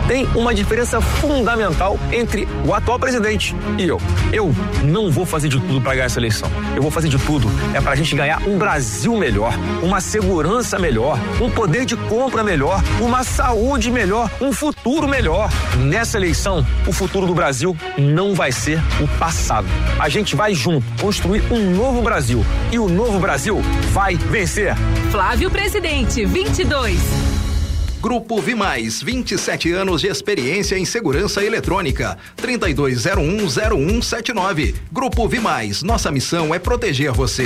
Tem uma diferença fundamental entre o atual presidente e eu. Eu não vou fazer de tudo para ganhar essa eleição. Eu vou fazer de tudo pra gente ganhar um Brasil melhor, uma segurança melhor, um poder de compra melhor, uma saúde melhor, um futuro melhor. Nessa eleição, o futuro do Brasil não vai ser o passado. A gente vai junto construir um novo Brasil e o novo Brasil vai vencer. Flávio Presidente, 22. Grupo Vimais, 27 anos de experiência em segurança eletrônica. 32010179. Grupo Vimais, nossa missão é proteger você.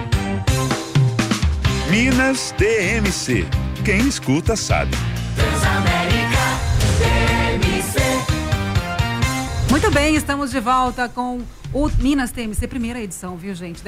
Minas DMC. Quem escuta sabe. Transamérica DMC. Muito bem, estamos de volta com o Minas TMC, primeira edição, viu, gente?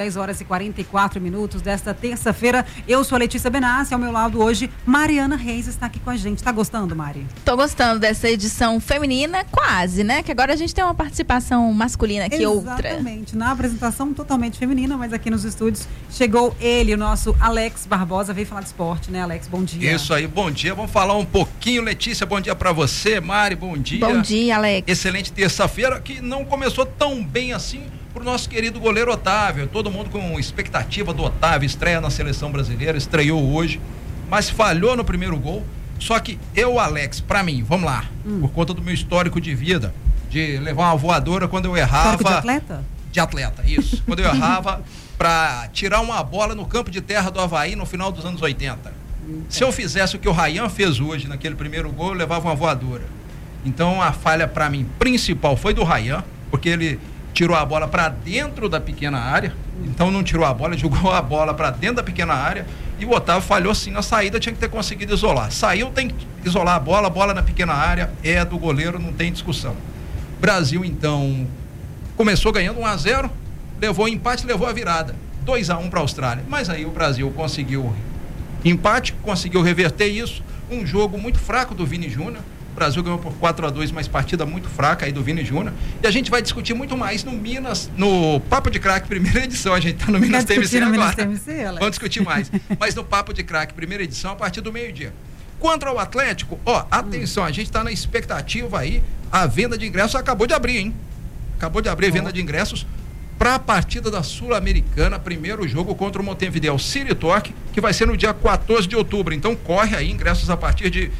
10h44 desta terça-feira. Eu sou a Letícia Benassi, ao meu lado hoje, Mariana Reis está aqui com a gente. Tá gostando, Mari? Tô gostando dessa edição feminina, quase, né? Que agora a gente tem uma participação masculina aqui, outra. Exatamente, na apresentação totalmente feminina, mas aqui nos estúdios chegou ele, o nosso Alex Barbosa, veio falar de esporte, né, Alex? Bom dia. Isso aí, bom dia. Vamos falar um pouquinho, Letícia, bom dia pra você, Mari, bom dia. Bom dia, Alex. Excelente terça-feira, que não começou tão bem assim pro nosso querido goleiro Otávio. Todo mundo com expectativa do Otávio, estreia na seleção brasileira, estreou hoje, mas falhou no primeiro gol. Só que eu, Alex, pra mim, vamos lá, por conta do meu histórico de vida, de levar uma voadora quando eu errava. Histórico de atleta? De atleta, isso. Quando eu errava pra tirar uma bola no campo de terra do Avaí no final dos anos 80. Se eu fizesse o que o Ryan fez hoje naquele primeiro gol, eu levava uma voadora. Então a falha pra mim principal foi do Ryan, porque ele tirou a bola para dentro da pequena área, então não tirou a bola, jogou a bola para dentro da pequena área, e o Otávio falhou sim na saída, tinha que ter conseguido isolar. Saiu, tem que isolar a bola na pequena área é do goleiro, não tem discussão. Brasil então começou ganhando 1-0, levou o empate, levou a virada, 2-1 para a Austrália, mas aí o Brasil conseguiu empate, conseguiu reverter isso, um jogo muito fraco do Vini Júnior. O Brasil ganhou por 4-2, mas partida muito fraca aí do Vini Júnior. E a gente vai discutir muito mais no Minas, no Papo de Craque, primeira edição. A gente tá no Minas TMC agora. Minas TMC, vamos discutir mais. Mas no Papo de Craque, primeira edição, a partir do meio-dia. Quanto ao Atlético, atenção, a gente tá na expectativa aí, a venda de ingressos acabou de abrir, hein? Acabou de abrir a venda de ingressos para a partida da Sul-Americana, primeiro jogo contra o Montevideo City Torque, que vai ser no dia 14 de outubro. Então corre aí, ingressos a partir de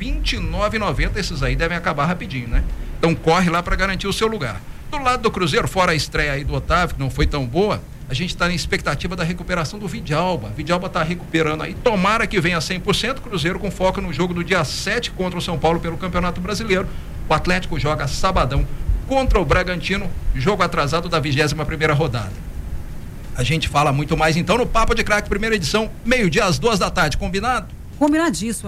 R$29,90, esses aí devem acabar rapidinho, né? Então corre lá para garantir o seu lugar. Do lado do Cruzeiro, fora a estreia aí do Otávio, que não foi tão boa, a gente está na expectativa da recuperação do Vidalba. Vidalba está recuperando aí, tomara que venha 100%, Cruzeiro com foco no jogo do dia 7 contra o São Paulo pelo Campeonato Brasileiro. O Atlético joga sabadão contra o Bragantino, jogo atrasado da 21ª rodada. A gente fala muito mais então no Papo de Craque, primeira edição, meio-dia às 14h, combinado? Combinadíssimo,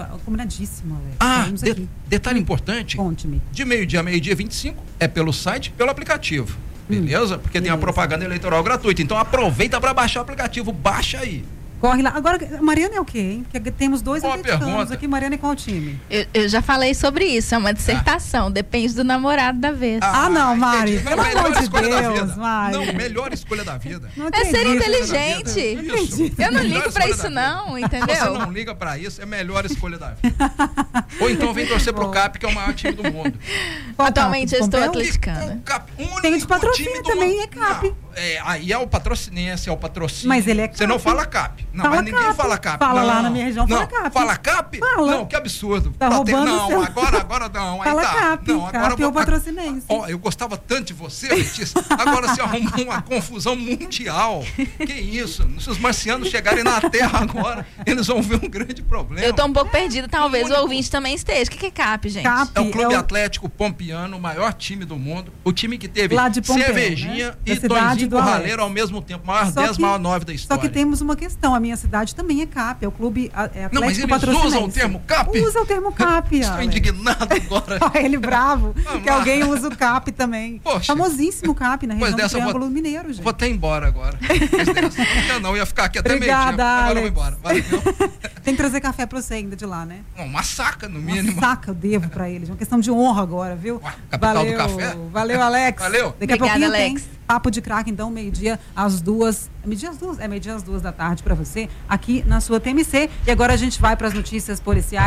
Alex. Detalhe importante. Conte-me. De meio-dia a meio-dia 25 é pelo site, pelo aplicativo. Beleza? Porque tem a propaganda eleitoral gratuita. Então aproveita para baixar o aplicativo. Baixa aí. Corre lá. Agora, Mariana é o quê, hein? Porque temos dois atleticanos aqui. Mariana é qual time? Eu já falei sobre isso, é uma dissertação. Depende do namorado da vez. Não, Mari. Pelo amor de Deus, Mari. Não, melhor escolha da vida. É ser inteligente. Eu não ligo pra isso não, entendeu? Você não liga pra isso, é melhor escolha da vida. Ou então vem torcer pro CAP, que é o maior time do mundo. Atualmente eu estou atleticana. Tem de patrocínio também, é CAP. Aí é o patrocinense, é o patrocínio. Mas ele é CAP. Você não fala CAP. Não, mas ninguém fala CAP. Fala lá na minha região, fala CAP. Fala CAP? Fala. Não, que absurdo. Tá roubando não, agora não. Fala aí tá. CAP. Não, agora CAP é o patrocinense. Eu gostava tanto de você, Letícia. Agora você arrumou uma confusão mundial. Que isso? Se os marcianos chegarem na Terra agora, eles vão ver um grande problema. Eu tô um pouco perdida, talvez o ouvinte também esteja. O que é CAP, gente? CAP é o Clube Atlético Pompiano, o maior time do mundo. O time que teve cervejinha, né? E Tonzinho Curraleiro ao mesmo tempo. Maior 10, maior 9 da história. Só que temos uma questão. A minha cidade também é CAP. É o Clube Atlético Não, mas eles usam o termo CAP? Usa o termo CAP. Estou indignado agora. Ele bravo. Que alguém usa o CAP também. Poxa. Famosíssimo CAP na região do Triângulo Mineiro, gente. Vou até embora agora. Não, ia ficar aqui até meio-dia. Agora eu vou embora. Valeu. Tem que trazer café pra você ainda de lá, né? Uma saca, no mínimo. Uma saca eu devo pra eles. Uma questão de honra agora, viu? Capital do café. Valeu, Alex. Valeu. Daqui a pouquinho tem Papo de Craque, então, meio-dia às 2. Meio-dia às 2 da tarde pra você, aqui na sua TMC. E agora a gente vai pras notícias policiais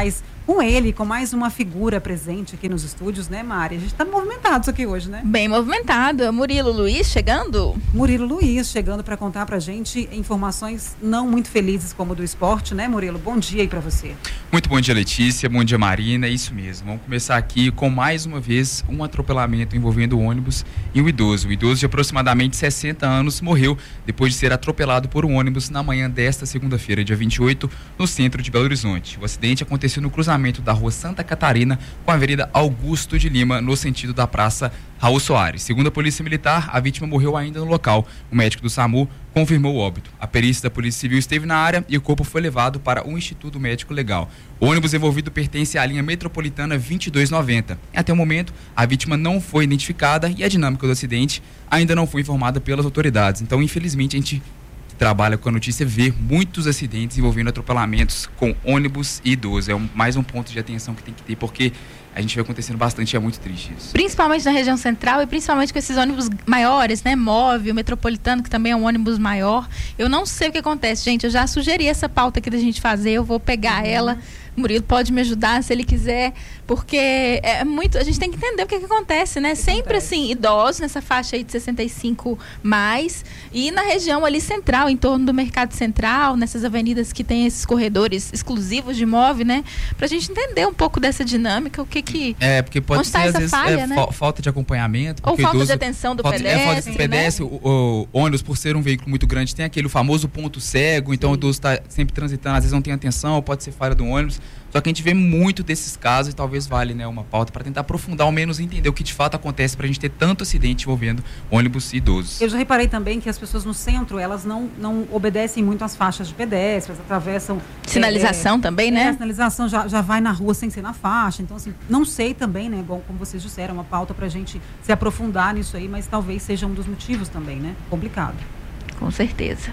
com ele, com mais uma figura presente aqui nos estúdios, né, Mari? A gente tá movimentado isso aqui hoje, né? Bem movimentado. Murilo Luiz chegando? Murilo Luiz chegando para contar pra gente informações não muito felizes como do esporte, né, Murilo? Bom dia aí pra você. Muito bom dia, Letícia. Bom dia, Marina. É isso mesmo. Vamos começar aqui com mais uma vez um atropelamento envolvendo o ônibus e o idoso. O idoso de aproximadamente 60 anos morreu depois de ser atropelado por um ônibus na manhã desta segunda-feira, dia 28, no centro de Belo Horizonte. O acidente aconteceu no cruzamento da rua Santa Catarina com a avenida Augusto de Lima, no sentido da Praça Raul Soares. Segundo a Polícia Militar, a vítima morreu ainda no local. O médico do SAMU confirmou o óbito. A perícia da Polícia Civil esteve na área e o corpo foi levado para o Instituto Médico Legal. O ônibus envolvido pertence à linha metropolitana 2290. Até o momento, a vítima não foi identificada e a dinâmica do acidente ainda não foi informada pelas autoridades. Então, infelizmente, a gente trabalha com a notícia vê muitos acidentes envolvendo atropelamentos com ônibus e idosos. É mais um ponto de atenção que tem que ter, porque a gente vê acontecendo bastante e é muito triste isso. Principalmente na região central e principalmente com esses ônibus maiores, né? Móvel, metropolitano, que também é um ônibus maior. Eu não sei o que acontece, gente. Eu já sugeri essa pauta aqui da gente fazer. Eu vou pegar ela. Murilo pode me ajudar se ele quiser, porque é muito, a gente tem que entender o que acontece, né? Sempre assim, idosos nessa faixa aí de 65 mais, e na região ali central, em torno do Mercado Central, nessas avenidas que tem esses corredores exclusivos de móvel, né? Pra gente entender um pouco dessa dinâmica, o que porque pode ser às vezes falha, né? Falta de acompanhamento, ou falta idoso, de atenção do pedestre, falta de pedestre, né? o ônibus, por ser um veículo muito grande, tem aquele famoso ponto cego, então o idoso está sempre transitando, às vezes não tem atenção, pode ser falha do ônibus. Só que a gente vê muito desses casos e talvez vale, né, uma pauta para tentar aprofundar, ao menos entender o que de fato acontece para a gente ter tanto acidente envolvendo ônibus e idosos. Eu já reparei também que as pessoas no centro, elas não obedecem muito às faixas de pedestres, atravessam... Sinalização também, né? A sinalização já vai na rua sem ser na faixa. Então, assim, não sei também, né, bom, como vocês disseram, uma pauta para a gente se aprofundar nisso aí, mas talvez seja um dos motivos também, né? Complicado. Com certeza.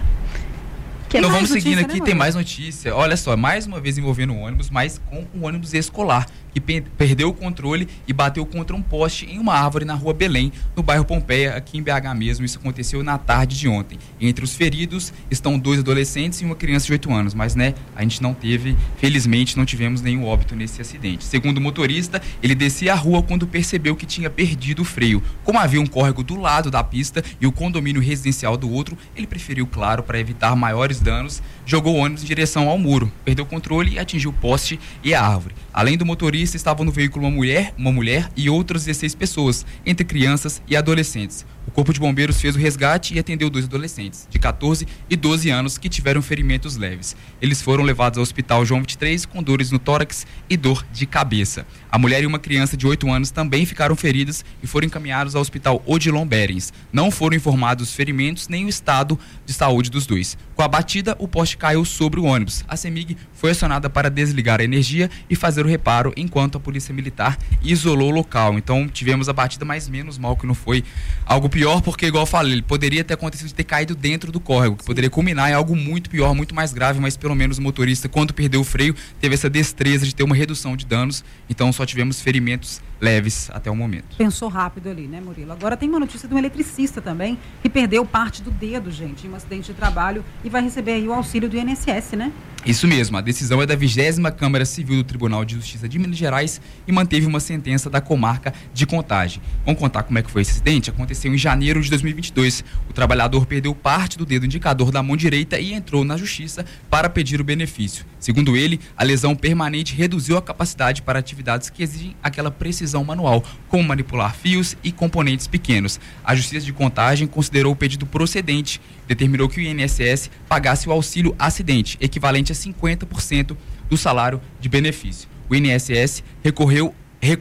Então vamos seguindo aqui, tem mais notícia. Olha só, mais uma vez envolvendo um ônibus, mas com um ônibus escolar, que perdeu o controle e bateu contra um poste em uma árvore na rua Belém, no bairro Pompeia, aqui em BH mesmo. Isso aconteceu na tarde de ontem. Entre os feridos estão 2 adolescentes e uma criança de 8 anos, mas né, a gente não teve, felizmente não tivemos nenhum óbito nesse acidente. Segundo o motorista, ele descia a rua quando percebeu que tinha perdido o freio. Como havia um córrego do lado da pista e o condomínio residencial do outro, ele preferiu, claro, para evitar maiores danos, jogou o ônibus em direção ao muro, perdeu o controle e atingiu o poste e a árvore. Além do motorista, estavam no veículo uma mulher e outras 16 pessoas, entre crianças e adolescentes. O Corpo de Bombeiros fez o resgate e atendeu 2 adolescentes, de 14 e 12 anos, que tiveram ferimentos leves. Eles foram levados ao Hospital João 23 com dores no tórax e dor de cabeça. A mulher e uma criança de 8 anos também ficaram feridas e foram encaminhados ao Hospital Odilon Berens. Não foram informados os ferimentos nem o estado de saúde dos dois. Com a batida, o poste caiu sobre o ônibus. A CEMIG foi acionada para desligar a energia e fazer o reparo, enquanto a Polícia Militar isolou o local. Então tivemos a batida, mas menos mal que não foi algo pior, porque igual eu falei, ele poderia ter acontecido de ter caído dentro do córrego, que poderia culminar em algo muito pior, muito mais grave, mas pelo menos o motorista, quando perdeu o freio, teve essa destreza de ter uma redução de danos, então só tivemos ferimentos leves até o momento. Pensou rápido ali, né, Murilo? Agora tem uma notícia de um eletricista também, que perdeu parte do dedo, gente, em um acidente de trabalho e vai receber aí o auxílio do INSS, né? Isso mesmo, a decisão é da 20ª Câmara Civil do Tribunal de Justiça de Minas Gerais e manteve uma sentença da comarca de Contagem. Vamos contar como é que foi esse acidente? Aconteceu em janeiro de 2022. O trabalhador perdeu parte do dedo indicador da mão direita e entrou na justiça para pedir o benefício. Segundo ele, a lesão permanente reduziu a capacidade para atividades que exigem aquela precisão manual, como manipular fios e componentes pequenos. A Justiça de Contagem considerou o pedido procedente, determinou que o INSS pagasse o auxílio acidente, equivalente a 50% do salário de benefício. O INSS recorreu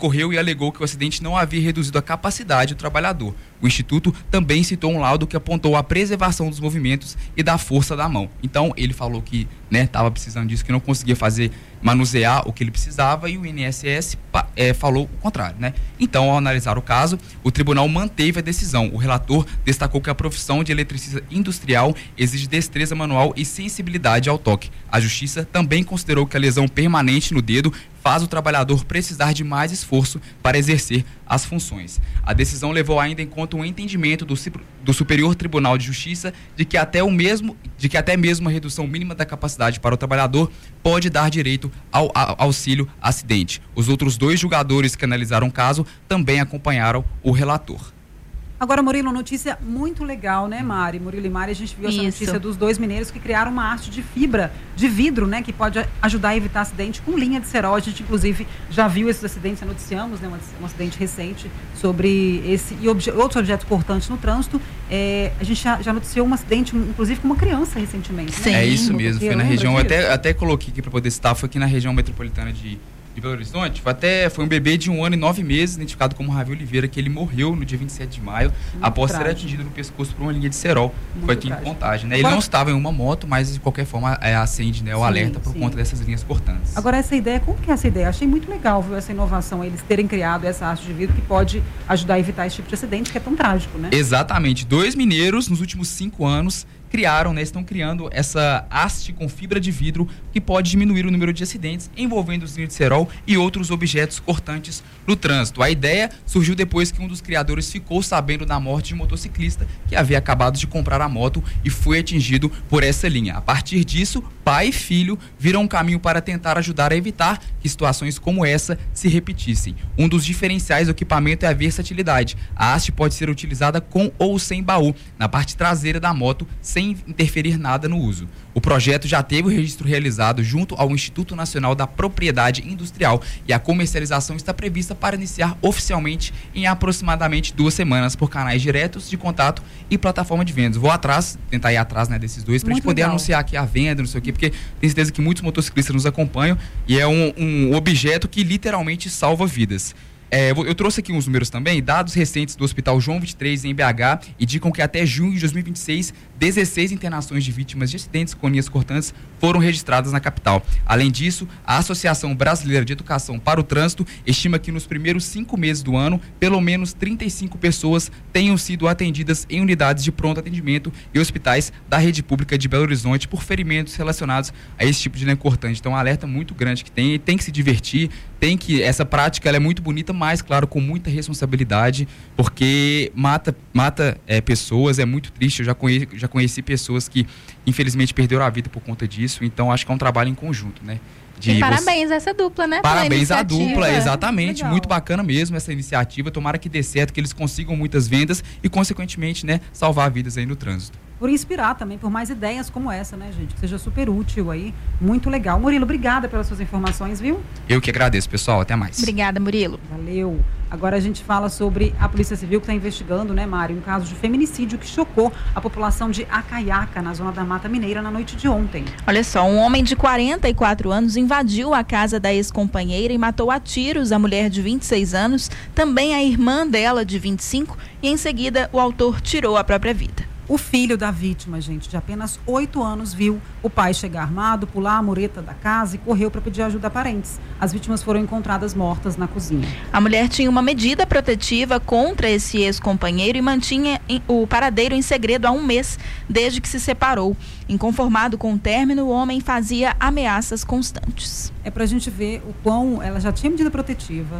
e alegou que o acidente não havia reduzido a capacidade do trabalhador. O Instituto também citou um laudo que apontou a preservação dos movimentos e da força da mão. Então, ele falou que estava precisando disso, que não conseguia manusear o que ele precisava, e o INSS falou o contrário, né? Então, ao analisar o caso, o tribunal manteve a decisão. O relator destacou que a profissão de eletricista industrial exige destreza manual e sensibilidade ao toque. A Justiça também considerou que a lesão permanente no dedo faz o trabalhador precisar de mais esforço para exercer as funções. A decisão levou ainda em conta um entendimento do Superior Tribunal de Justiça de que até mesmo a redução mínima da capacidade para o trabalhador pode dar direito ao auxílio acidente. Os outros 2 julgadores que analisaram o caso também acompanharam o relator. Agora, Murilo, notícia muito legal, né, Mari? Murilo e Mari, a gente viu essa notícia dos 2 mineiros que criaram uma haste de fibra de vidro, né, que pode ajudar a evitar acidente com linha de cerol. A gente, inclusive, já viu esses acidentes, noticiamos, né, um acidente recente sobre esse e outros objetos cortantes no trânsito. A gente já noticiou um acidente, inclusive, com uma criança recentemente. Sim. Né? É isso mesmo, foi na região, até coloquei aqui para poder citar, foi aqui na região metropolitana de Belo Horizonte. Foi um bebê de 1 ano e 9 meses, identificado como Ravi Oliveira, que ele morreu no dia 27 de maio, após ser atingido no pescoço por uma linha de cerol. Foi aqui em Contagem, né? Ele não estava em uma moto, mas de qualquer forma acende, né, o alerta por conta dessas linhas cortantes. Agora, essa ideia, como que é essa ideia? Achei muito legal, viu, essa inovação, eles terem criado essa haste de vidro que pode ajudar a evitar esse tipo de acidente, que é tão trágico, né? Exatamente. 2 mineiros, nos últimos 5 anos, estão criando essa haste com fibra de vidro que pode diminuir o número de acidentes envolvendo os linhas de cerol e outros objetos cortantes no trânsito. A ideia surgiu depois que um dos criadores ficou sabendo da morte de um motociclista que havia acabado de comprar a moto e foi atingido por essa linha. A partir disso, pai e filho viram um caminho para tentar ajudar a evitar que situações como essa se repetissem. Um dos diferenciais do equipamento é a versatilidade. A haste pode ser utilizada com ou sem baú, na parte traseira da moto, sem interferir nada no uso. O projeto já teve o registro realizado junto ao Instituto Nacional da Propriedade Industrial e a comercialização está prevista para iniciar oficialmente em aproximadamente 2 semanas por canais diretos de contato e plataforma de vendas. Vou tentar ir atrás, né, desses 2 para a gente poder anunciar aqui a venda, não sei o quê, porque tenho certeza que muitos motociclistas nos acompanham e é um objeto que literalmente salva vidas. Eu trouxe aqui uns números também, dados recentes do Hospital João 23 em BH indicam que até junho de 2026, 16 internações de vítimas de acidentes com linhas cortantes foram registradas na capital. Além disso, a Associação Brasileira de Educação para o Trânsito estima que nos primeiros 5 meses do ano, pelo menos 35 pessoas tenham sido atendidas em unidades de pronto atendimento e hospitais da rede pública de Belo Horizonte por ferimentos relacionados a esse tipo de linha cortante. Então, um alerta muito grande que tem que se divertir, essa prática ela é muito bonita, mas, claro, com muita responsabilidade, porque mata pessoas, é muito triste. Eu já conheci pessoas que, infelizmente, perderam a vida por conta disso, então acho que é um trabalho em conjunto, né? E parabéns a essa dupla, né? Parabéns à dupla, exatamente. Legal. Muito bacana mesmo essa iniciativa. Tomara que dê certo, que eles consigam muitas vendas e, consequentemente, né, salvar vidas aí no trânsito. Por inspirar também, por mais ideias como essa, né, gente? Que seja super útil aí. Muito legal. Murilo, obrigada pelas suas informações, viu? Eu que agradeço, pessoal. Até mais. Obrigada, Murilo. Valeu. Agora a gente fala sobre a Polícia Civil que está investigando, né, Mário, um caso de feminicídio que chocou a população de Acaiaca, na zona da Mata Mineira, na noite de ontem. Olha só, um homem de 44 anos invadiu a casa da ex-companheira e matou a tiros a mulher de 26 anos, também a irmã dela de 25, e em seguida o autor tirou a própria vida. O filho da vítima, gente, de apenas 8 anos, viu o pai chegar armado, pular a mureta da casa e correu para pedir ajuda a parentes. As vítimas foram encontradas mortas na cozinha. A mulher tinha uma medida protetiva contra esse ex-companheiro e mantinha o paradeiro em segredo há 1 mês, desde que se separou. Inconformado com o término, o homem fazia ameaças constantes. É pra gente ver o quão ela já tinha medida protetiva,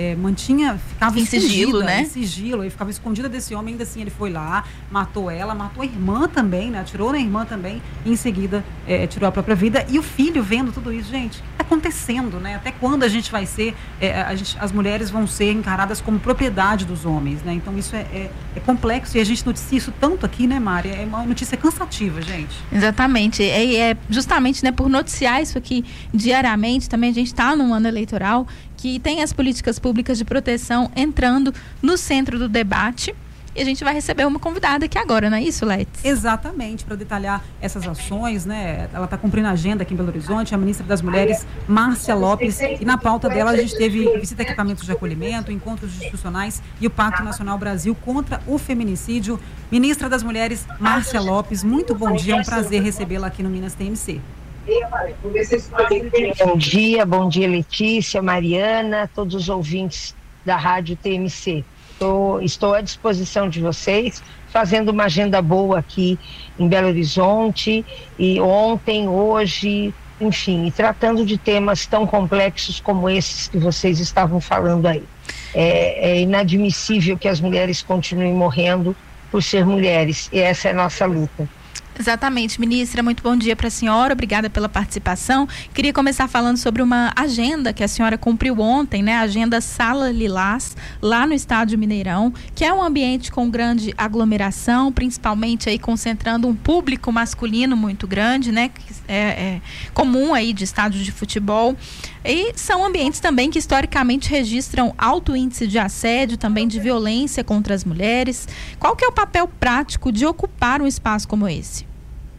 ficava em sigilo, né? Em sigilo, e ficava escondida desse homem, ainda assim ele foi lá, matou ela, matou a irmã também, né? Atirou na irmã também, e em seguida tirou a própria vida. E o filho vendo tudo isso, gente, o que tá acontecendo, né? Até quando a gente vai ser, as mulheres vão ser encaradas como propriedade dos homens, né? Então isso é complexo e a gente noticia isso tanto aqui, né, Mari? É uma notícia cansativa, gente. Exatamente, é justamente, né, por noticiar isso aqui diariamente, também a gente está num ano eleitoral que tem as políticas públicas de proteção entrando no centro do debate. E a gente vai receber uma convidada aqui agora, não é isso, Letes? Exatamente, para detalhar essas ações, né? Ela está cumprindo a agenda aqui em Belo Horizonte, a ministra das Mulheres, Márcia Lopes, e na pauta dela a gente teve visita a equipamentos de acolhimento, encontros institucionais e o Pacto Nacional Brasil contra o Feminicídio. Ministra das Mulheres, Márcia Lopes, muito bom dia, é um prazer recebê-la aqui no Minas TMC. Bom dia Letícia, Mariana, todos os ouvintes da Rádio TMC. Estou à disposição de vocês, fazendo uma agenda boa aqui em Belo Horizonte, e ontem, hoje, enfim, e tratando de temas tão complexos como esses que vocês estavam falando aí. É inadmissível que as mulheres continuem morrendo por ser mulheres, e essa é a nossa luta. Exatamente, ministra, muito bom dia para a senhora, obrigada pela participação. Queria começar falando sobre uma agenda que a senhora cumpriu ontem, né? A agenda Sala Lilás, lá no Estádio Mineirão, que é um ambiente com grande aglomeração, principalmente aí concentrando um público masculino muito grande, né? Que é comum aí de estádio de futebol. E são ambientes também que historicamente registram alto índice de assédio, também de violência contra as mulheres. Qual que é o papel prático de ocupar um espaço como esse?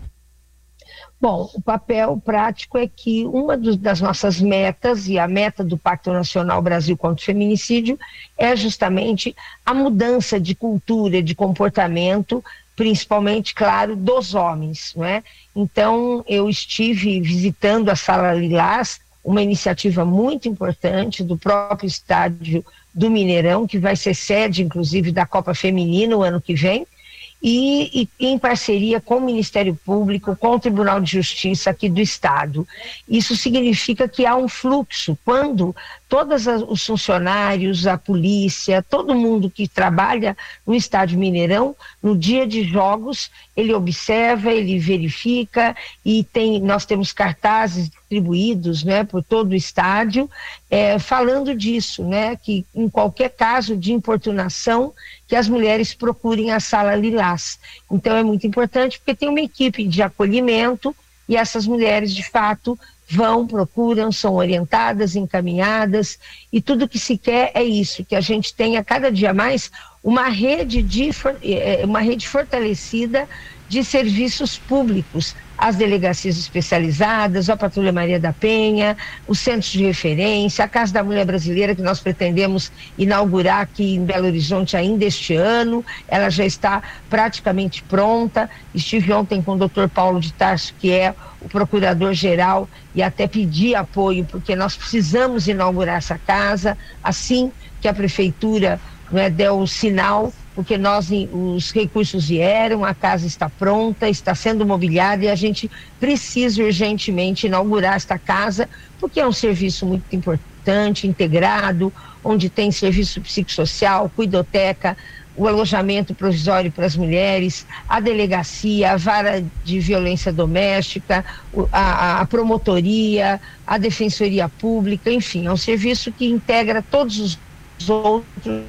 Bom, o papel prático é que uma das nossas metas, e a meta do Pacto Nacional Brasil contra o Feminicídio, é justamente a mudança de cultura, de comportamento, principalmente, claro, dos homens, não é? Então, eu estive visitando a Sala Lilás, uma iniciativa muito importante do próprio estádio do Mineirão, que vai ser sede, inclusive, da Copa Feminina o ano que vem, e em parceria com o Ministério Público, com o Tribunal de Justiça aqui do Estado. Isso significa que há um fluxo, quando todos os funcionários, a polícia, todo mundo que trabalha no Estádio Mineirão, no dia de jogos, ele observa, ele verifica, e nós temos cartazes distribuídos, né, por todo o estádio, falando disso, né, que em qualquer caso de importunação, que as mulheres procurem a Sala Lilás. Então é muito importante, porque tem uma equipe de acolhimento, e essas mulheres, de fato, procuram, são orientadas, encaminhadas, e tudo que se quer é isso, que a gente tenha cada dia mais uma rede fortalecida de serviços públicos, as delegacias especializadas, a Patrulha Maria da Penha, os centros de referência, a Casa da Mulher Brasileira, que nós pretendemos inaugurar aqui em Belo Horizonte ainda este ano. Ela já está praticamente pronta. Estive ontem com o Dr. Paulo de Tarso, que é o procurador-geral, e até pedi apoio, porque nós precisamos inaugurar essa casa assim que a prefeitura, né, deu o sinal, porque os recursos vieram, a casa está pronta, está sendo mobiliada, e a gente precisa urgentemente inaugurar esta casa, porque é um serviço muito importante, integrado, onde tem serviço psicossocial, cuidoteca, o alojamento provisório para as mulheres, a delegacia, a vara de violência doméstica, a promotoria, a defensoria pública, enfim, é um serviço que integra todos os outros.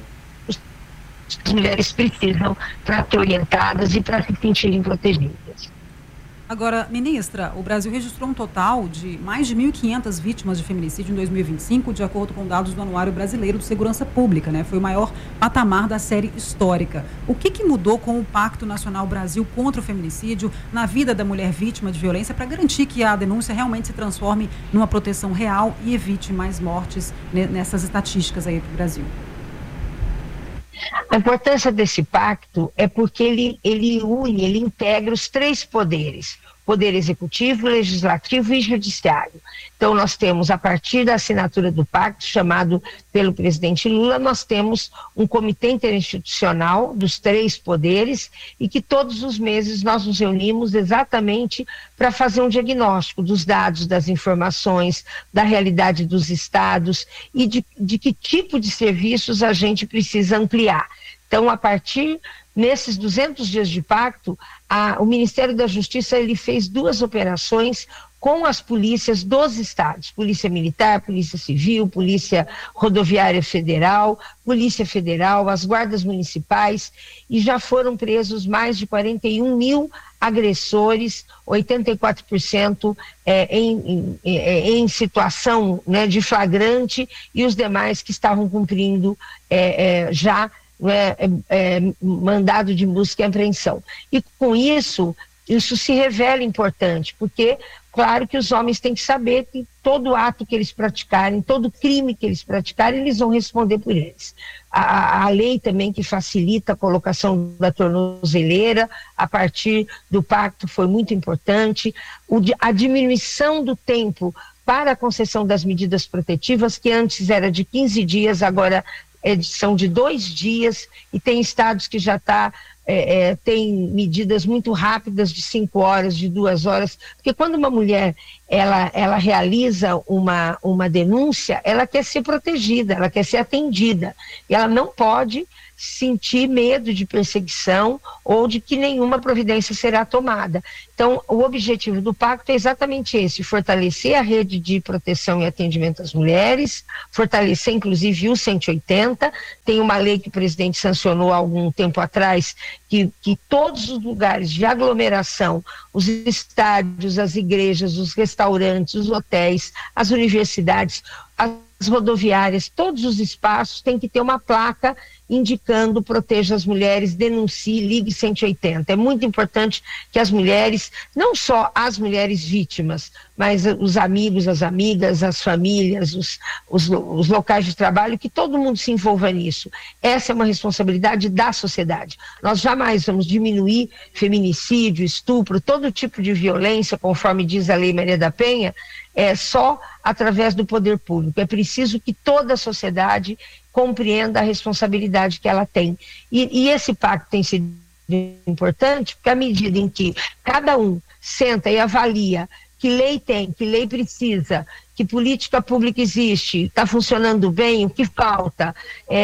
As mulheres precisam para ser orientadas e para se sentirem protegidas. Agora, ministra, o Brasil registrou um total de mais de 1.500 vítimas de feminicídio em 2025, de acordo com dados do Anuário Brasileiro de Segurança Pública, né? Foi o maior patamar da série histórica. O que mudou com o Pacto Nacional Brasil contra o Feminicídio na vida da mulher vítima de violência para garantir que a denúncia realmente se transforme numa proteção real e evite mais mortes nessas estatísticas aí para o Brasil? A importância desse pacto é porque ele integra os três poderes: poder executivo, legislativo e judiciário. Então nós temos, a partir da assinatura do pacto, chamado pelo presidente Lula, nós temos um comitê interinstitucional dos três poderes, e que todos os meses nós nos reunimos exatamente para fazer um diagnóstico dos dados, das informações, da realidade dos estados e de que tipo de serviços a gente precisa ampliar. Então, a partir nesses 200 dias de pacto, o Ministério da Justiça ele fez 2 operações com as polícias dos estados: Polícia Militar, Polícia Civil, Polícia Rodoviária Federal, Polícia Federal, as guardas municipais, e já foram presos mais de 41 mil agressores, 84% em situação, né, de flagrante, e os demais que estavam cumprindo já mandado de busca e apreensão. E com isso se revela importante, porque claro que os homens têm que saber que todo ato que eles praticarem, todo crime que eles praticarem, eles vão responder por eles. A lei também, que facilita a colocação da tornozeleira a partir do pacto, foi muito importante. A diminuição do tempo para a concessão das medidas protetivas, que antes era de 15 dias, agora são de 2 dias, e tem estados que já está tem medidas muito rápidas de 5 horas, de 2 horas, porque quando uma mulher ela realiza uma denúncia, ela quer ser protegida, ela quer ser atendida, e ela não pode sentir medo de perseguição ou de que nenhuma providência será tomada. Então, o objetivo do pacto é exatamente esse: fortalecer a rede de proteção e atendimento às mulheres, fortalecer inclusive o 180. Tem uma lei que o presidente sancionou há algum tempo atrás, que todos os lugares de aglomeração, os estádios, as igrejas, os restaurantes, os hotéis, as universidades, as rodoviárias, todos os espaços têm que ter uma placa indicando proteja as mulheres, denuncie, ligue 180. É muito importante que as mulheres, não só as mulheres vítimas, mas os amigos, as amigas, as famílias, os locais de trabalho, que todo mundo se envolva nisso. Essa é uma responsabilidade da sociedade. Nós jamais vamos diminuir feminicídio, estupro, todo tipo de violência, conforme diz a Lei Maria da Penha, só através do poder público. É preciso que toda a sociedade compreenda a responsabilidade que ela tem. E esse pacto tem sido importante, porque à medida em que cada um senta e avalia que lei tem, que lei precisa, que política pública existe, está funcionando bem, o que falta,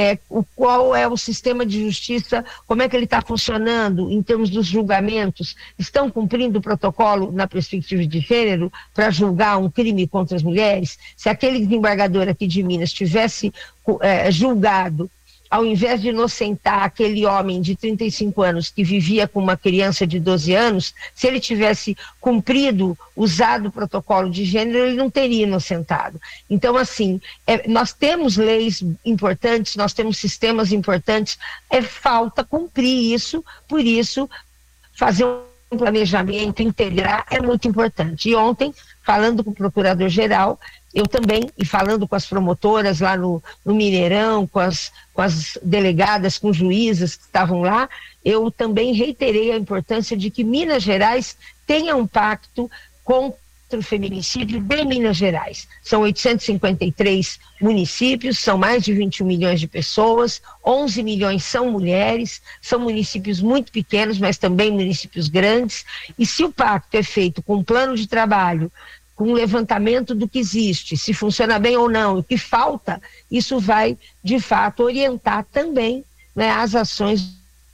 qual é o sistema de justiça, como é que ele está funcionando em termos dos julgamentos, estão cumprindo o protocolo na perspectiva de gênero para julgar um crime contra as mulheres? Se aquele desembargador aqui de Minas tivesse julgado, ao invés de inocentar aquele homem de 35 anos que vivia com uma criança de 12 anos, se ele tivesse cumprido, usado o protocolo de gênero, ele não teria inocentado. Então, assim, nós temos leis importantes, nós temos sistemas importantes, falta cumprir isso, por isso, fazer um planejamento, integrar, é muito importante. E ontem, falando com o procurador-geral, eu também, e falando com as promotoras lá no Mineirão, com as delegadas, com juízas que estavam lá, eu também reiterei a importância de que Minas Gerais tenha um pacto contra o feminicídio de Minas Gerais. São 853 municípios, são mais de 21 milhões de pessoas, 11 milhões são mulheres, são municípios muito pequenos, mas também municípios grandes, e se o pacto é feito com um plano de trabalho, com um levantamento do que existe, se funciona bem ou não, o que falta, isso vai, de fato, orientar também, né, as ações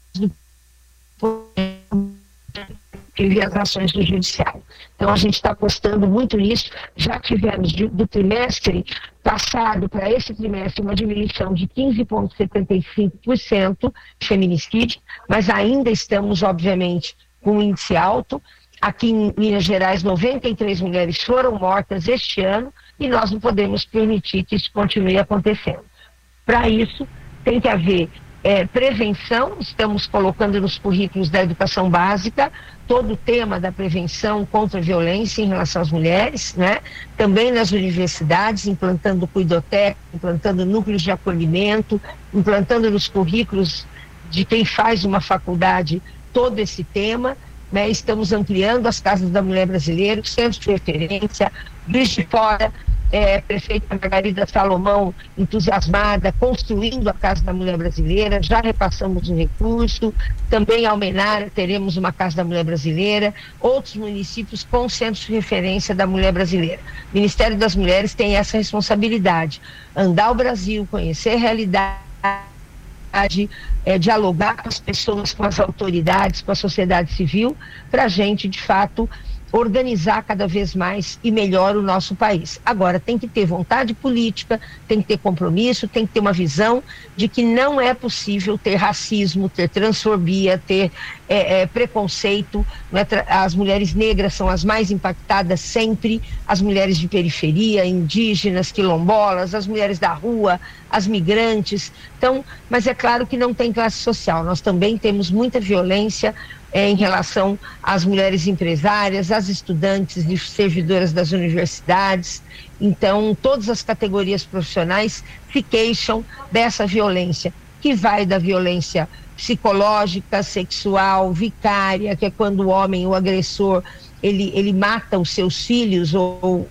as ações do judiciário. Então, a gente está apostando muito nisso. Já tivemos do trimestre passado para esse trimestre uma diminuição de 15,75% de feminicídio, mas ainda estamos, obviamente, com um índice alto. Aqui em Minas Gerais, 93 mulheres foram mortas este ano e nós não podemos permitir que isso continue acontecendo. Para isso, tem que haver prevenção. Estamos colocando nos currículos da educação básica todo o tema da prevenção contra a violência em relação às mulheres, né? Também nas universidades, implantando cuidoteca, implantando núcleos de acolhimento, implantando nos currículos de quem faz uma faculdade todo esse tema, né? Estamos ampliando as casas da mulher brasileira, centros de referência, Juiz de Fora, prefeita Margarida Salomão entusiasmada, construindo a Casa da Mulher Brasileira, já repassamos um recurso, também em Almenara teremos uma Casa da Mulher Brasileira, outros municípios com centros de referência da mulher brasileira. O Ministério das Mulheres tem essa responsabilidade, andar o Brasil, conhecer a realidade, dialogar com as pessoas, com as autoridades, com a sociedade civil, para a gente, de fato, organizar cada vez mais e melhor o nosso país. Agora, tem que ter vontade política, tem que ter compromisso, tem que ter uma visão de que não é possível ter racismo, ter transfobia, ter preconceito. As mulheres negras são as mais impactadas sempre, as mulheres de periferia, indígenas, quilombolas, as mulheres da rua, as migrantes. Então, mas é claro que não tem classe social. Nós também temos muita violência em relação às mulheres empresárias, às estudantes e servidoras das universidades. Então, todas as categorias profissionais se queixam dessa violência, que vai da violência psicológica, sexual, vicária, que é quando o homem, o agressor, ele mata os seus filhos ou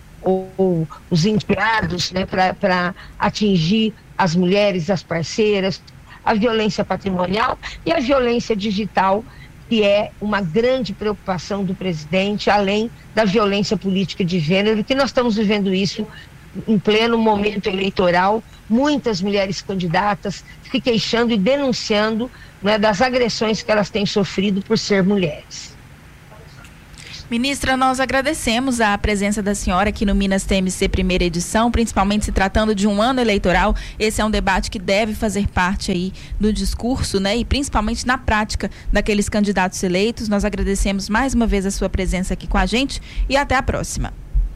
os empregados, né, para atingir as mulheres, as parceiras. a violência patrimonial e a violência digital, que é uma grande preocupação do presidente, além da violência política de gênero, que nós estamos vivendo isso em pleno momento eleitoral, muitas mulheres candidatas se queixando e denunciando, né, das agressões que elas têm sofrido por ser mulheres. Ministra, nós agradecemos a presença da senhora aqui no Minas TMC primeira edição, principalmente se tratando de um ano eleitoral. Esse é um debate que deve fazer parte aí do discurso, né? E principalmente na prática daqueles candidatos eleitos. Nós agradecemos mais uma vez a sua presença aqui com a gente e até a próxima.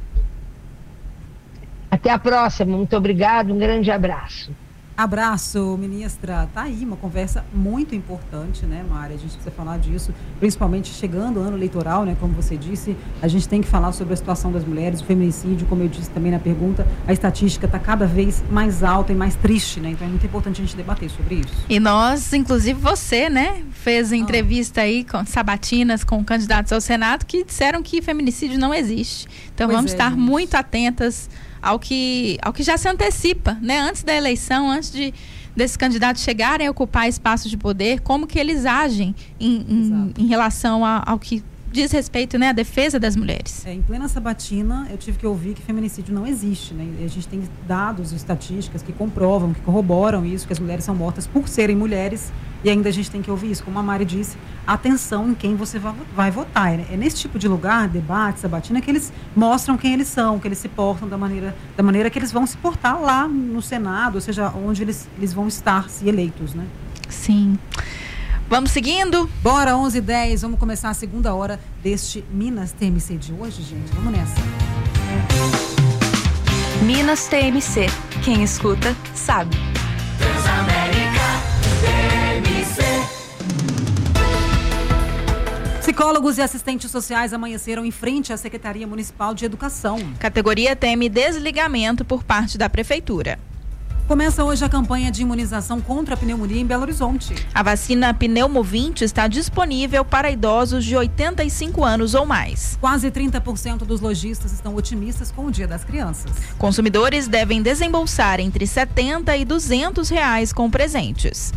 Até a próxima, muito obrigado, um grande abraço. Abraço, ministra. Tá aí uma conversa muito importante, né, Mari? A gente precisa falar disso, principalmente chegando o ano eleitoral, né? Como você disse, a gente tem que falar sobre a situação das mulheres, o feminicídio, como eu disse também na pergunta, a estatística está cada vez mais alta e mais triste, né? Então é muito importante a gente debater sobre isso. E nós, inclusive você, né, fez entrevista aí com sabatinas com candidatos ao Senado que disseram que feminicídio não existe. Então vamos estar muito atentas ao que já se antecipa, né? Antes da eleição, antes desses candidatos chegarem a ocupar espaços de poder, como que eles agem em relação ao que diz respeito, né, à defesa das mulheres. Em plena sabatina, eu tive que ouvir que feminicídio não existe, né? A gente tem dados e estatísticas que comprovam, que corroboram isso, que as mulheres são mortas por serem mulheres, e ainda a gente tem que ouvir isso. Como a Mari disse, atenção em quem você vai votar. É nesse tipo de lugar, debate, sabatina, que eles mostram quem eles são, que eles se portam da maneira que eles vão se portar lá no Senado, ou seja, onde eles vão estar, se eleitos, né? Sim. Vamos seguindo? Bora, 11h10, vamos começar a segunda hora deste Minas TMC de hoje, gente. Vamos nessa. Minas TMC. Quem escuta, sabe. Transamérica TMC. Psicólogos e assistentes sociais amanheceram em frente à Secretaria Municipal de Educação. Categoria teme desligamento por parte da Prefeitura. Começa hoje a campanha de imunização contra a pneumonia em Belo Horizonte. A vacina Pneumovinte está disponível para idosos de 85 anos ou mais. Quase 30% dos lojistas estão otimistas com o Dia das Crianças. Consumidores devem desembolsar entre R$70 e R$200 com presentes.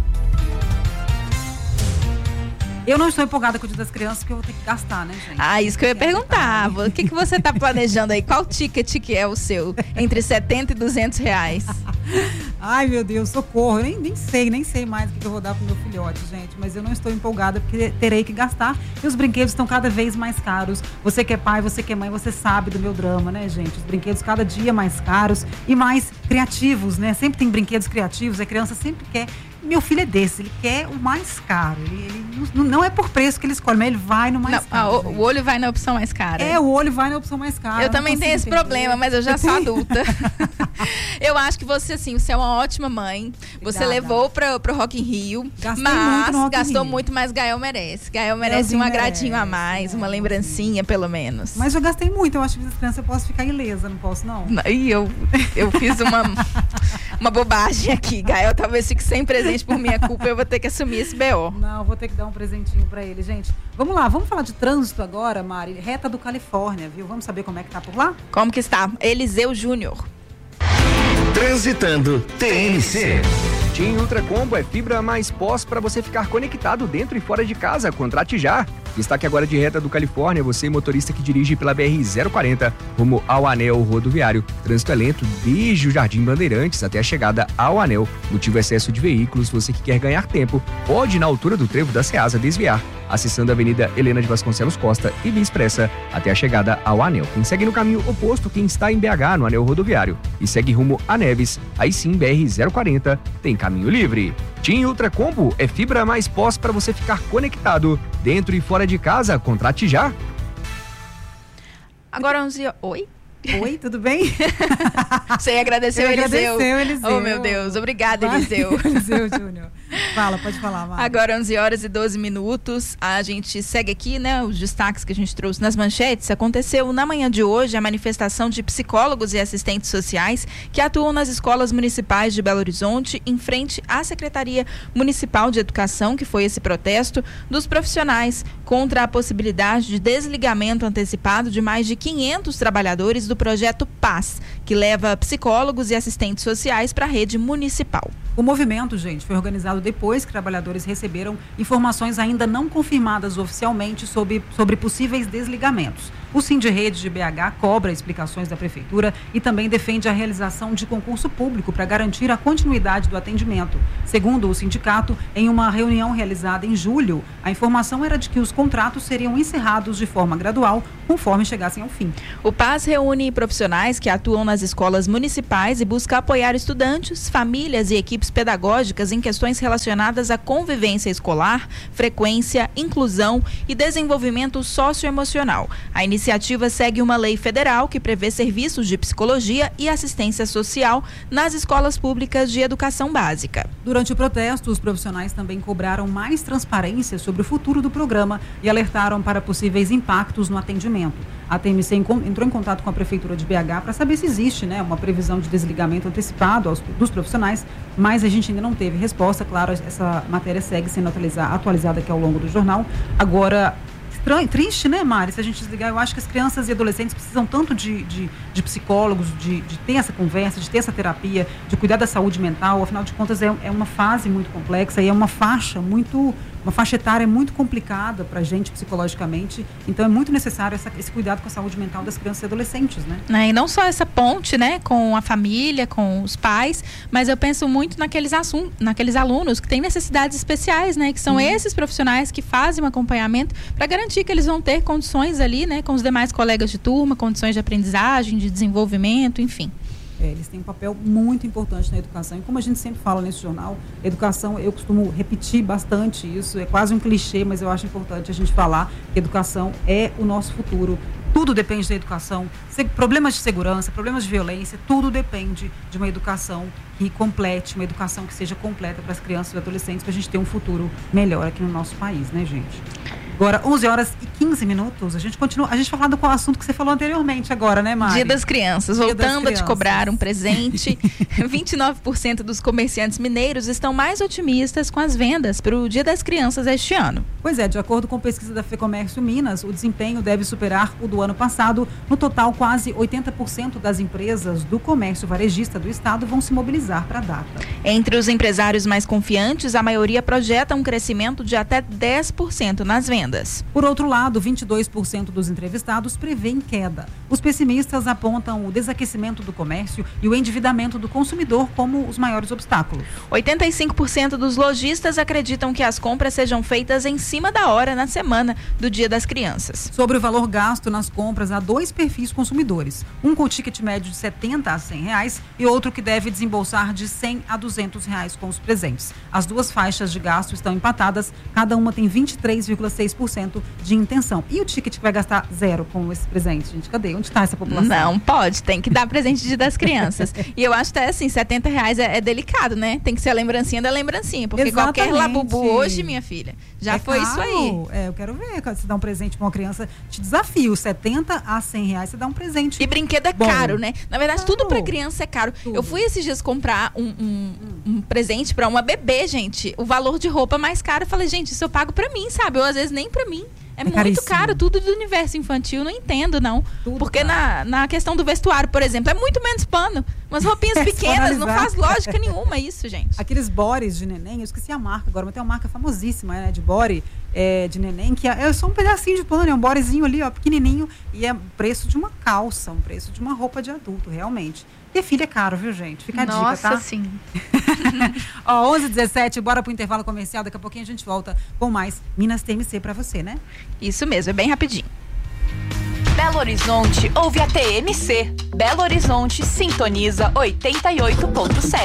Eu não estou empolgada com o Dia das Crianças, porque eu vou ter que gastar, né, gente? Ah, isso que eu ia perguntar. O que você está planejando aí? Qual ticket que é o seu? Entre R$70 e R$200? Ai, meu Deus, socorro. Eu nem sei mais o que eu vou dar pro meu filhote, gente. Mas eu não estou empolgada, porque terei que gastar. E os brinquedos estão cada vez mais caros. Você que é pai, você que é mãe, você sabe do meu drama, né, gente? Os brinquedos cada dia mais caros e mais criativos, né? Sempre tem brinquedos criativos, a criança sempre quer. Meu filho é desse, ele quer o mais caro. Ele não é por preço que ele escolhe, mas ele vai no mais caro. O olho vai na opção mais cara. O olho vai na opção mais cara. Eu também tenho esse problema, mas eu já sou adulta. Eu acho que você, assim, você é uma ótima mãe. Você levou pro Rock in Rio, mas gastou muito, mas Gael merece. Gael merece um agradinho a mais, uma lembrancinha, pelo menos. Mas eu gastei muito, eu acho que as crianças eu posso ficar ilesa, não posso, não? E eu fiz uma bobagem aqui. Gael talvez fique sem presente por minha culpa, eu vou ter que assumir esse BO. Não, vou ter que dar um presentinho pra ele, gente. Vamos lá, vamos falar de trânsito agora, Mari. Reta do Califórnia, viu? Vamos saber como é que tá por lá? Como que está? Eliseu Júnior. Transitando TMC. TIM Ultra Combo é fibra mais pós para você ficar conectado dentro e fora de casa. Contrate já. Destaque agora de Reta do Califórnia, você motorista que dirige pela BR-040 rumo ao anel rodoviário. Trânsito é lento desde o Jardim Bandeirantes até a chegada ao anel. Motivo excesso de veículos, você que quer ganhar tempo, pode na altura do trevo da Ceasa desviar, acessando a Avenida Helena de Vasconcelos Costa e Via Expressa até a chegada ao anel. Quem segue no caminho oposto, quem está em BH no anel rodoviário e segue rumo a Neves, aí sim BR-040 tem caminho livre. TIM Ultra Combo é fibra mais pós para você ficar conectado dentro e fora de casa. Contrate já. Agora 11. Oi? Oi, tudo bem? Você agradeceu, Eliseu. Eliseu. Oh, meu Deus. Obrigada, Eliseu. Eliseu Júnior. Fala, pode falar, Mari. Agora 11h12. A gente segue aqui, né, os destaques que a gente trouxe nas manchetes. Aconteceu na manhã de hoje a manifestação de psicólogos e assistentes sociais que atuam nas escolas municipais de Belo Horizonte em frente à Secretaria Municipal de Educação, que foi esse protesto dos profissionais contra a possibilidade de desligamento antecipado de mais de 500 trabalhadores do projeto PAS, que leva psicólogos e assistentes sociais para a rede municipal. O movimento, gente, foi organizado depois que trabalhadores receberam informações ainda não confirmadas oficialmente sobre possíveis desligamentos. O Sindirrede de BH cobra explicações da Prefeitura e também defende a realização de concurso público para garantir a continuidade do atendimento. Segundo o sindicato, em uma reunião realizada em julho, a informação era de que os contratos seriam encerrados de forma gradual, conforme chegassem ao fim. O PAS reúne profissionais que atuam nas escolas municipais e busca apoiar estudantes, famílias e equipes pedagógicas em questões relacionadas à convivência escolar, frequência, inclusão e desenvolvimento socioemocional. A iniciativa segue uma lei federal que prevê serviços de psicologia e assistência social nas escolas públicas de educação básica. Durante o protesto, os profissionais também cobraram mais transparência sobre o futuro do programa e alertaram para possíveis impactos no atendimento. A TMC entrou em contato com a Prefeitura de BH para saber se existe, uma previsão de desligamento antecipado dos profissionais, mas a gente ainda não teve resposta. Claro, essa matéria segue sendo atualizada aqui ao longo do jornal. Agora, triste, né, Mari? Se a gente desligar, eu acho que as crianças e adolescentes precisam tanto de psicólogos, de ter essa conversa, de ter essa terapia, de cuidar da saúde mental. Afinal de contas, é uma fase muito complexa e é uma faixa etária muito complicada para a gente psicologicamente. Então, é muito necessário esse cuidado com a saúde mental das crianças e adolescentes, né? E não só essa ponte, com a família, com os pais, mas eu penso muito naqueles alunos que têm necessidades especiais, que são esses profissionais que fazem um acompanhamento para garantir que eles vão ter condições ali, com os demais colegas de turma, condições de aprendizagem, de desenvolvimento, enfim. Eles têm um papel muito importante na educação. E como a gente sempre fala nesse jornal, educação, eu costumo repetir bastante isso, é quase um clichê, mas eu acho importante a gente falar que educação é o nosso futuro. Tudo depende da educação. Problemas de segurança, problemas de violência, tudo depende de uma educação que complete, uma educação que seja completa para as crianças e adolescentes, para a gente ter um futuro melhor aqui no nosso país, né, gente? Agora, 11 horas e 15 minutos, a gente vai falar do qual assunto que você falou anteriormente agora, né, Mari? Dia das Crianças, voltando a te cobrar um presente. 29% dos comerciantes mineiros estão mais otimistas com as vendas para o Dia das Crianças este ano. Pois é, de acordo com pesquisa da FEComércio Minas, o desempenho deve superar o do ano passado. No total, quase 80% das empresas do comércio varejista do estado vão se mobilizar para a data. Entre os empresários mais confiantes, a maioria projeta um crescimento de até 10% nas vendas. Por outro lado, 22% dos entrevistados prevêem queda. Os pessimistas apontam o desaquecimento do comércio e o endividamento do consumidor como os maiores obstáculos. 85% dos lojistas acreditam que as compras sejam feitas em cima da hora na semana do Dia das Crianças. Sobre o valor gasto nas compras, há dois perfis consumidores. Um com ticket médio de R$70 a R$100 e outro que deve desembolsar de R$100 a R$200 com os presentes. As duas faixas de gasto estão empatadas, cada uma tem 23,6% de intenção. E o ticket que vai gastar zero com esse presente, gente? Cadê? Onde está essa população? Não pode, tem que dar presente de Dia das Crianças. E eu acho até assim, R$70 é delicado, né? Tem que ser a lembrancinha da lembrancinha, porque Exatamente. Qualquer labubu hoje, minha filha, já foi caro. Isso aí. Eu quero ver, se dá um presente para uma criança, te desafio, R$70 a R$100, você dá um presente. E brinquedo é caro, né? Na verdade, tudo para criança é caro. Tudo. Eu fui esses dias comprar um presente para uma bebê, gente. O valor de roupa mais caro, eu falei, gente, isso eu pago para mim, sabe? Ou às vezes nem para mim. É muito caríssimo. Caro, tudo do universo infantil, não entendo, não. Tudo porque na questão do vestuário, por exemplo, é muito menos pano. Umas roupinhas pequenas, não faz lógica nenhuma isso, gente. Aqueles bores de neném, eu esqueci a marca agora, mas tem uma marca famosíssima, né, de bore de neném, que é só um pedacinho de pano, é um borezinho ali, ó, pequenininho, e é o preço de uma calça, um preço de uma roupa de adulto, realmente. Ter filho é caro, viu, gente? Fica a dica, tá? Nossa, sim. Ó, 11h17, bora pro intervalo comercial. Daqui a pouquinho a gente volta com mais Minas TMC pra você, né? Isso mesmo, é bem rapidinho. Belo Horizonte ouve a TMC. Belo Horizonte sintoniza 88.7.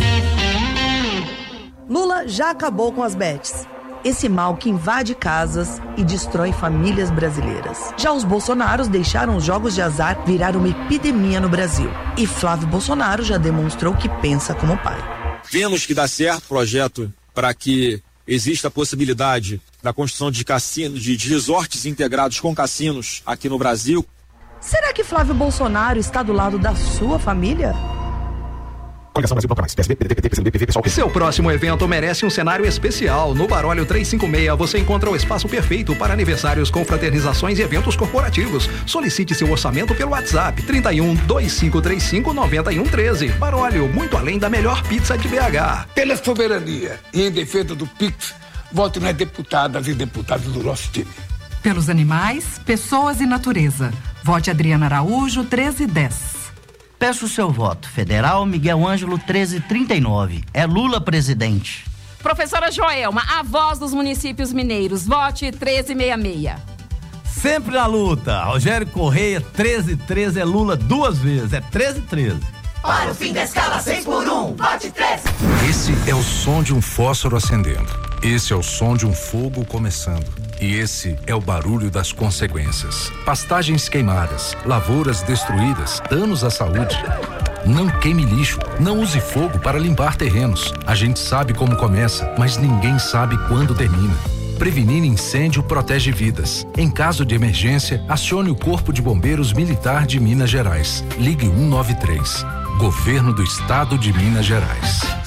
Lula já acabou com as bets. Esse mal que invade casas e destrói famílias brasileiras. Já os Bolsonaros deixaram os jogos de azar virar uma epidemia no Brasil. E Flávio Bolsonaro já demonstrou que pensa como pai. Vemos que dá certo o projeto para que exista a possibilidade da construção de cassinos, de resorts integrados com cassinos aqui no Brasil. Será que Flávio Bolsonaro está do lado da sua família? Coligação Brasil Bloco Mais. PSB, PDT, PT, PCdoB, PV, PSOL. Seu próximo evento merece um cenário especial. No Barólio 356 você encontra o espaço perfeito para aniversários, confraternizações e eventos corporativos. Solicite seu orçamento pelo WhatsApp 31 2535 9113. Barólio, muito além da melhor pizza de BH. Pela soberania e em defesa do PIX, voto nas deputadas e deputados do nosso time. Pelos animais, pessoas e natureza. Vote Adriana Araújo, 1310. Peço o seu voto. Federal Miguel Ângelo 1339. É Lula presidente. Professora Joelma, a voz dos municípios mineiros. Vote 1366. Sempre na luta. Rogério Correia 1313 é Lula 2 vezes. É 1313. Para o fim da escala 6x1, vote 13. Esse é o som de um fósforo acendendo. Esse é o som de um fogo começando. E esse é o barulho das consequências. Pastagens queimadas, lavouras destruídas, danos à saúde. Não queime lixo, não use fogo para limpar terrenos. A gente sabe como começa, mas ninguém sabe quando termina. Prevenir incêndio protege vidas. Em caso de emergência, acione o Corpo de Bombeiros Militar de Minas Gerais. Ligue 193. Governo do Estado de Minas Gerais.